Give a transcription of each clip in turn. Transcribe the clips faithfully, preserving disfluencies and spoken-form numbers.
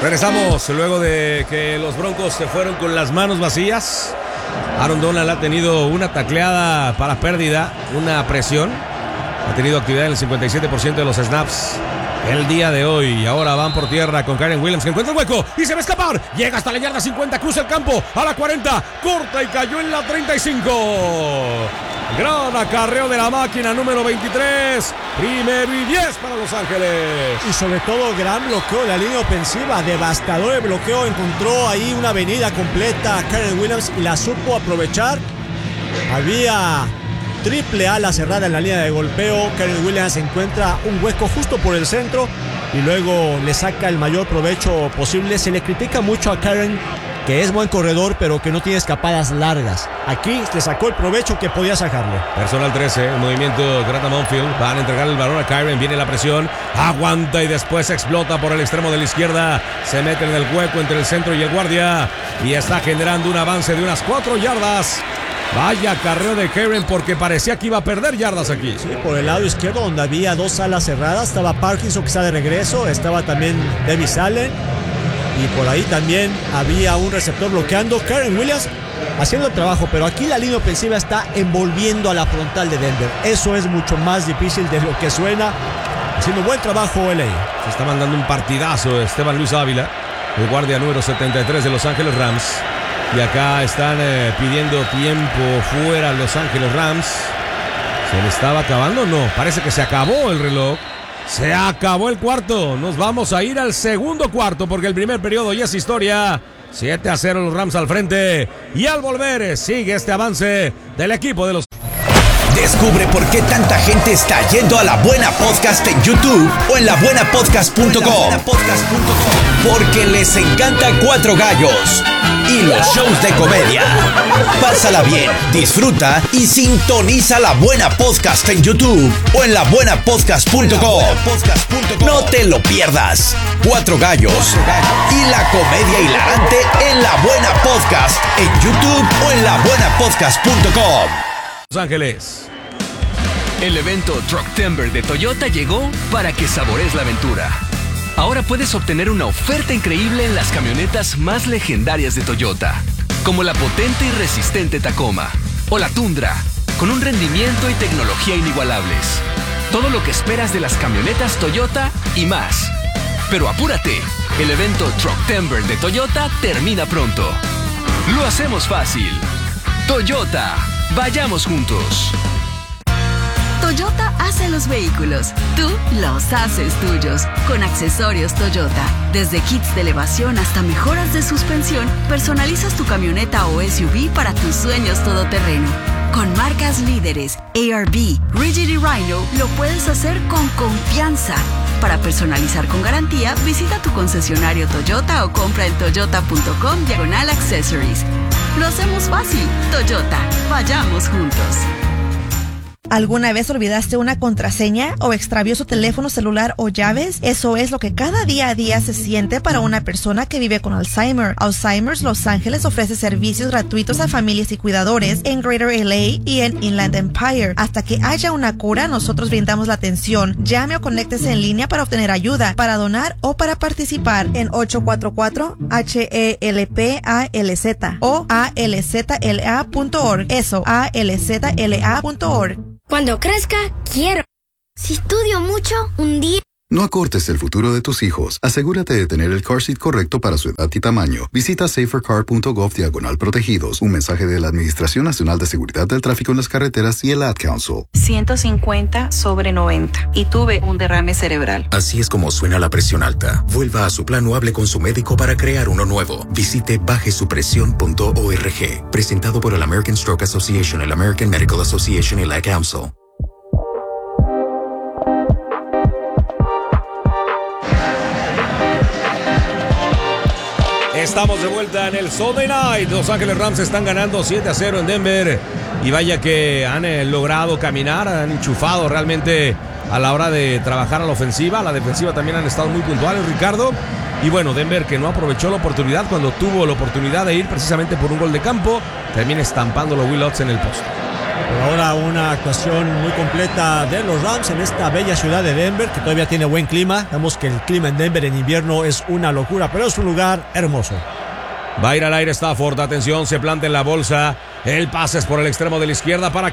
Regresamos luego de que los Broncos se fueron con las manos vacías. Aaron Donald ha tenido una tacleada para pérdida, una presión. Ha tenido actividad en el cincuenta y siete por ciento de los snaps el día de hoy. Y ahora van por tierra con Kyren Williams, que encuentra el hueco y se va a escapar. Llega hasta la yarda cincuenta, cruza el campo a la cuarenta, corta y cayó en la treinta y cinco. Gran acarreo de la máquina número veintitrés. Primero y diez para Los Ángeles. Y sobre todo gran bloqueo de la línea ofensiva. Devastador el bloqueo. Encontró ahí una avenida completa a Kyren Williams y la supo aprovechar. Había triple ala cerrada en la línea de golpeo. Kyren Williams encuentra un hueco justo por el centro y luego le saca el mayor provecho posible. Se le critica mucho a Kyren que es buen corredor, pero que no tiene escapadas largas. Aquí le sacó el provecho que podía sacarle. Personal trece, el movimiento Grata Monfield. Van a entregar el balón a Kyren, viene la presión, aguanta y después explota por el extremo de la izquierda. Se mete en el hueco entre el centro y el guardia y está generando un avance de unas cuatro yardas. Vaya carreo de Kyren, porque parecía que iba a perder yardas aquí. Sí, por el lado izquierdo donde había dos alas cerradas. Estaba Parkinson, que está de regreso. Estaba también Davis Allen. Y por ahí también había un receptor bloqueando. Kyren Williams haciendo el trabajo, pero aquí la línea ofensiva está envolviendo a la frontal de Denver. Eso es mucho más difícil de lo que suena. Haciendo buen trabajo L A. Se está mandando un partidazo Esteban Luis Ávila, el guardia número setenta y tres de Los Ángeles Rams. Y acá están eh, pidiendo tiempo fuera Los Ángeles Rams. ¿Se le estaba acabando? No, parece que se acabó el reloj. Se acabó el cuarto. Nos vamos a ir al segundo cuarto porque el primer periodo ya es historia. siete a cero los Rams al frente. Y al volver sigue este avance del equipo de los... Descubre por qué tanta gente está yendo a La Buena Podcast en YouTube o en la buena podcast punto com. Porque les encanta Cuatro Gallos y los shows de comedia. Pásala bien, disfruta y sintoniza La Buena Podcast en YouTube o en la buena podcast punto com. No te lo pierdas. Cuatro Gallos y la comedia hilarante en La Buena Podcast en YouTube o en la buena podcast punto com. Los Ángeles. El evento Trucktember de Toyota llegó para que sabores la aventura. Ahora puedes obtener una oferta increíble en las camionetas más legendarias de Toyota, como la potente y resistente Tacoma o la Tundra, con un rendimiento y tecnología inigualables. Todo lo que esperas de las camionetas Toyota y más. Pero apúrate, el evento Trucktember de Toyota termina pronto. Lo hacemos fácil. Toyota, vayamos juntos. Toyota hace los vehículos, tú los haces tuyos, con accesorios Toyota. Desde kits de elevación hasta mejoras de suspensión, personalizas tu camioneta o S U V para tus sueños todoterreno. Con marcas líderes, A R B, Rigid y Rhino, lo puedes hacer con confianza. Para personalizar con garantía, visita tu concesionario Toyota o compra en toyota punto com diagonal accessories. Lo hacemos fácil. Toyota, vayamos juntos. ¿Alguna vez olvidaste una contraseña o extravió su teléfono celular o llaves? Eso es lo que cada día a día se siente para una persona que vive con Alzheimer. Alzheimer's Los Ángeles ofrece servicios gratuitos a familias y cuidadores en Greater L A y en Inland Empire. Hasta que haya una cura, nosotros brindamos la atención. Llame o conéctese en línea para obtener ayuda, para donar o para participar en ocho cuatro cuatro H E L P A L Z o A L Z L A punto org. Eso, A L Z L A punto org. Cuando crezca, quiero. Si estudio mucho, un día... No acortes el futuro de tus hijos. Asegúrate de tener el car seat correcto para su edad y tamaño. Visita safer car punto gov diagonal protegidos. Un mensaje de la Administración Nacional de Seguridad del Tráfico en las Carreteras y el Ad Council. ciento cincuenta sobre noventa y tuve un derrame cerebral. Así es como suena la presión alta. Vuelva a su plan o hable con su médico para crear uno nuevo. Visite baje su presión punto org. Presentado por el American Stroke Association, el American Medical Association y el Ad Council. Estamos de vuelta en el Sunday Night. Los Ángeles Rams están ganando siete a cero en Denver. Y vaya que han eh, logrado caminar, han enchufado realmente a la hora de trabajar a la ofensiva. A la defensiva también han estado muy puntuales, Ricardo. Y bueno, Denver, que no aprovechó la oportunidad cuando tuvo la oportunidad de ir precisamente por un gol de campo, termina estampándolo Will Lutz en el poste. Por ahora una actuación muy completa de los Rams en esta bella ciudad de Denver, que todavía tiene buen clima. Vemos que el clima en Denver en invierno es una locura, pero es un lugar hermoso. Va a ir al aire Stafford, atención, se planta en la bolsa. El pase es por el extremo de la izquierda para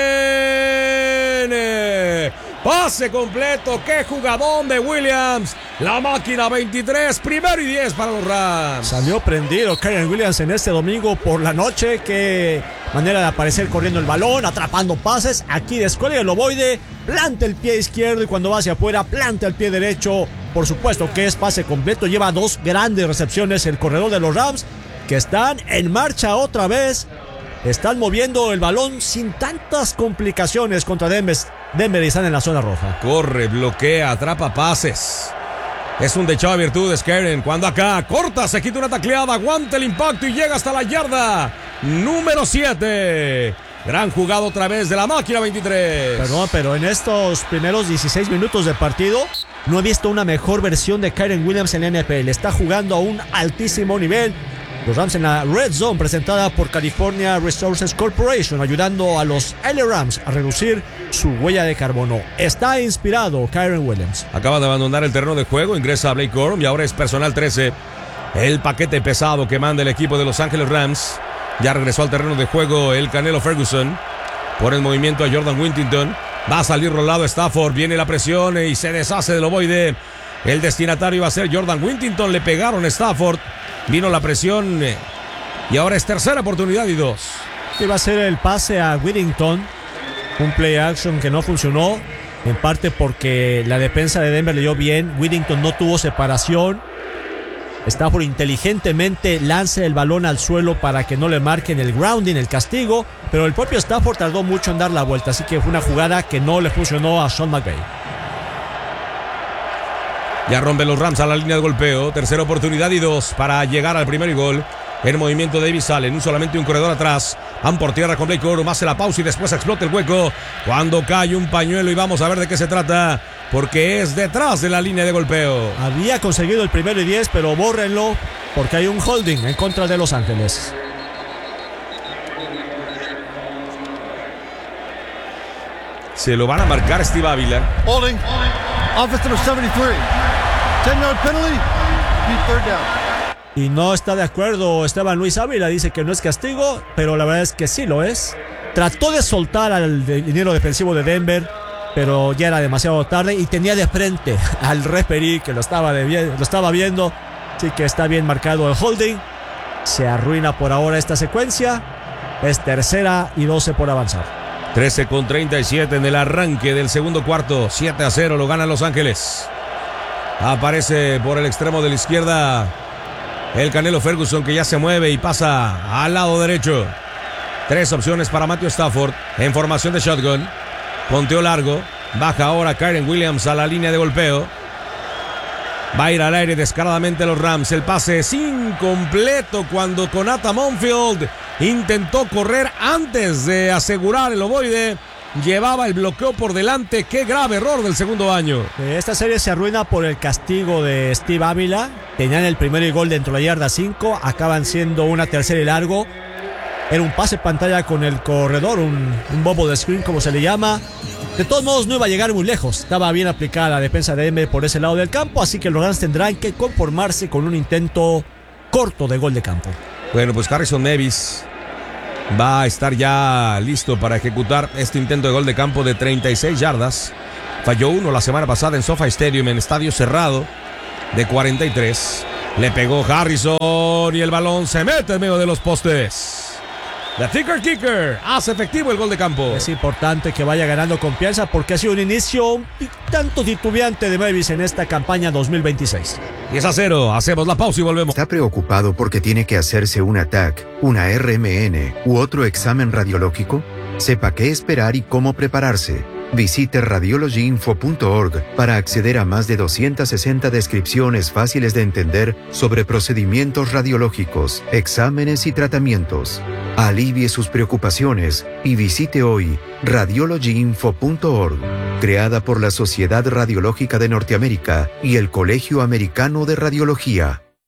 Kyren. Pase completo, qué jugadón de Williams. La máquina veintitrés, primero y diez para los Rams. Salió prendido Kyren Williams en este domingo por la noche. Qué manera de aparecer corriendo el balón, atrapando pases. Aquí descuelga el ovoide, planta el pie izquierdo y cuando va hacia afuera, planta el pie derecho. Por supuesto que es pase completo. Lleva dos grandes recepciones el corredor de los Rams, que están en marcha otra vez. Están moviendo el balón sin tantas complicaciones contra Denver. Denver y están en la zona roja. Corre, bloquea, atrapa pases. Es un dechado de virtudes, Karen. Cuando acá corta, se quita una tacleada, aguanta el impacto y llega hasta la yarda número siete. Gran jugada otra vez de la máquina veintitrés. Perdón, pero en estos primeros dieciséis minutos de partido no he visto una mejor versión de Kyren Williams en la N F L. Está jugando a un altísimo nivel. Los Rams en la Red Zone, presentada por California Resources Corporation, ayudando a los L A Rams a reducir su huella de carbono. Está inspirado Kyren Williams. Acaba de abandonar el terreno de juego, ingresa a Blake Corum y ahora es personal trece. El paquete pesado que manda el equipo de Los Ángeles Rams. Ya regresó al terreno de juego el Canelo Ferguson. Por el movimiento a Jordan Whittington. Va a salir rolado Stafford, viene la presión y se deshace del ovoide. El destinatario va a ser Jordan Whittington, le pegaron a Stafford. Vino la presión y ahora es tercera oportunidad y dos. Iba a ser el pase a Whittington, un play action que no funcionó, en parte porque la defensa de Denver leyó bien. Whittington no tuvo separación. Stafford inteligentemente lanza el balón al suelo para que no le marquen el grounding, el castigo, pero el propio Stafford tardó mucho en dar la vuelta, así que fue una jugada que no le funcionó a Sean McVay. Ya rompen los Rams a la línea de golpeo. Tercera oportunidad y dos para llegar al primer gol. El movimiento de Davis Allen, un solamente un corredor atrás. Van por tierra con Blake Corum, hace la pausa y después explota el hueco. Cuando cae un pañuelo y vamos a ver de qué se trata, porque es detrás de la línea de golpeo. Había conseguido el primero y diez, pero bórrenlo porque hay un holding en contra de Los Ángeles. Se lo van a marcar Steve Ávila. Holding. Offense number setenta y tres. ten yard penalty. Third down. Y no está de acuerdo Esteban Luis Ávila, dice que no es castigo, pero la verdad es que sí lo es. Trató de soltar al liniero defensivo de Denver, pero ya era demasiado tarde y tenía de frente al referee que lo estaba, de, lo estaba viendo. Así que está bien marcado el holding. Se arruina por ahora esta secuencia. Es tercera y doce por avanzar. trece con treinta y siete en el arranque del segundo cuarto. siete a cero lo ganan Los Ángeles. Aparece por el extremo de la izquierda el Canelo Ferguson, que ya se mueve y pasa al lado derecho. Tres opciones para Matthew Stafford en formación de shotgun. Ponteo largo. Baja ahora Kyren Williams a la línea de golpeo. Va a ir al aire descaradamente los Rams. El pase es incompleto cuando Konata Monfield intentó correr antes de asegurar el ovoide. Llevaba el bloqueo por delante. Qué grave error del segundo año. Esta serie se arruina por el castigo de Steve Ávila. Tenían el primer gol dentro de la yarda cinco. Acaban siendo una tercera y largo. Era un pase pantalla con el corredor, un, un bobo de screen como se le llama. De todos modos no iba a llegar muy lejos. Estaba bien aplicada la defensa de Denver por ese lado del campo, así que los Rams tendrán que conformarse con un intento corto de gol de campo. Bueno, pues Harrison Nevis va a estar ya listo para ejecutar este intento de gol de campo de treinta y seis yardas. Falló uno la semana pasada en SoFi Stadium, en estadio cerrado, de cuarenta y tres. Le pegó Harrison y el balón se mete en medio de los postes. The Ticker Kicker hace efectivo el gol de campo. Es importante que vaya ganando confianza porque ha sido un inicio un tanto titubeante de Mavis en esta campaña dos mil veintiséis. diez a cero, hacemos la pausa y volvemos. ¿Está preocupado porque tiene que hacerse una T A C, una R M N u otro examen radiológico? Sepa qué esperar y cómo prepararse. Visite radiology info punto org para acceder a más de doscientas sesenta descripciones fáciles de entender sobre procedimientos radiológicos, exámenes y tratamientos. Alivie sus preocupaciones y visite hoy radiology info punto org, creada por la Sociedad Radiológica de Norteamérica y el Colegio Americano de Radiología.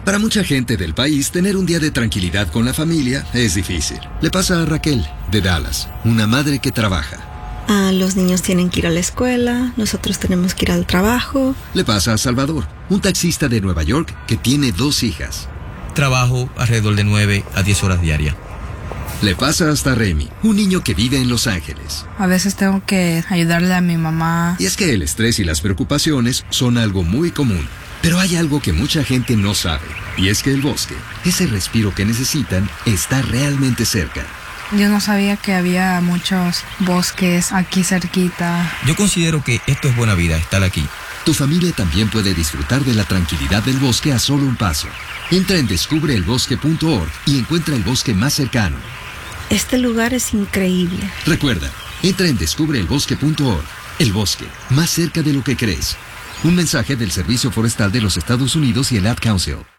Para mucha gente del país, tener un día de tranquilidad con la familia es difícil. Le pasa a Raquel, de Dallas, una madre que trabaja. Ah, los niños tienen que ir a la escuela, nosotros tenemos que ir al trabajo. Le pasa a Salvador, un taxista de Nueva York que tiene dos hijas. Trabajo alrededor de nueve a diez horas diarias. Le pasa hasta a Remy, un niño que vive en Los Ángeles. A veces tengo que ayudarle a mi mamá. Y es que el estrés y las preocupaciones son algo muy común. Pero hay algo que mucha gente no sabe, y es que el bosque, ese respiro que necesitan, está realmente cerca. Yo no sabía que había muchos bosques aquí cerquita. Yo considero que esto es buena vida, estar aquí. Tu familia también puede disfrutar de la tranquilidad del bosque a solo un paso. Entra en descubre el bosque punto org y encuentra el bosque más cercano. Este lugar es increíble. Recuerda, entra en descubre el bosque punto org. El bosque, más cerca de lo que crees. Un mensaje del Servicio Forestal de los Estados Unidos y el Ad Council.